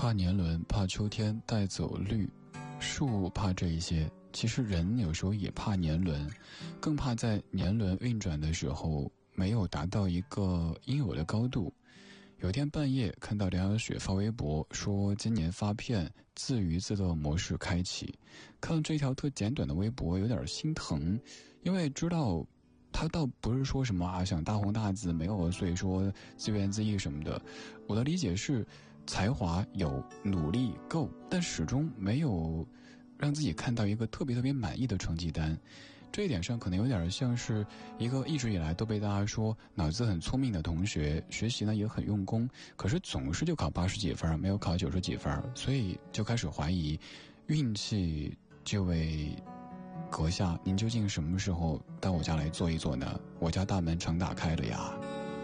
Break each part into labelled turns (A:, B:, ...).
A: 怕年轮，怕秋天带走绿，树怕这一些。其实人有时候也怕年轮，更怕在年轮运转的时候没有达到一个应有的高度。有天半夜看到梁晓雪发微博说今年发片自娱自乐模式开启，看到这条特简短的微博有点心疼，因为知道他倒不是说什么想大红大紫，没有所以说自怨自艾什么的。我的理解是才华有，努力够，但始终没有让自己看到一个特别满意的成绩单。这一点上可能有点像是一个一直以来都被大家说脑子很聪明的同学，学习呢也很用功，可是总是就考80几分，没有考90几分，所以就开始怀疑运气。这位阁下，您究竟什么时候到我家来坐一坐呢？我家大门常打开了呀。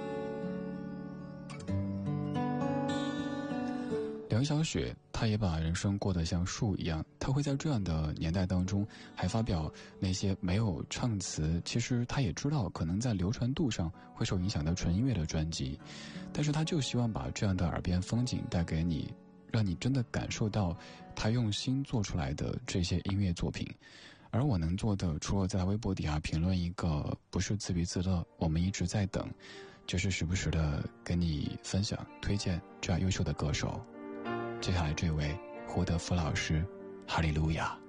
A: 梁晓雪她也把人生过得像树一样，她会在这样的年代当中还发表那些没有唱词，其实她也知道可能在流传度上会受影响的纯音乐的专辑，但是她就希望把这样的耳边风景带给你，让你真的感受到她用心做出来的这些音乐作品。而我能做的，除了在微博底下评论一个不是自娱自乐，我们一直在等，就是时不时的跟你分享推荐这样优秀的歌手。接下来这位胡德夫老师，哈利路亚。